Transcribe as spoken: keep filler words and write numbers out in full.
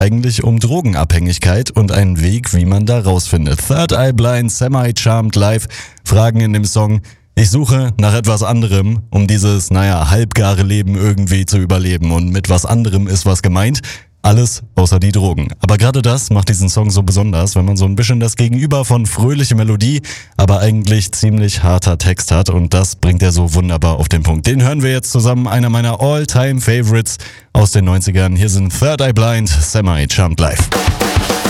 eigentlich um Drogenabhängigkeit und einen Weg, wie man da rausfindet. Third Eye Blind, Semi-Charmed Live fragen in dem Song: Ich suche nach etwas anderem, um dieses, naja, halbgare Leben irgendwie zu überleben. Und mit was anderem ist was gemeint. Alles außer die Drogen. Aber gerade das macht diesen Song so besonders, wenn man so ein bisschen das Gegenüber von fröhliche Melodie, aber eigentlich ziemlich harter Text hat. Und das bringt er so wunderbar auf den Punkt. Den hören wir jetzt zusammen, einer meiner All-Time-Favorites aus den neunzigern. Hier sind Third Eye Blind, Semi-Charmed Live.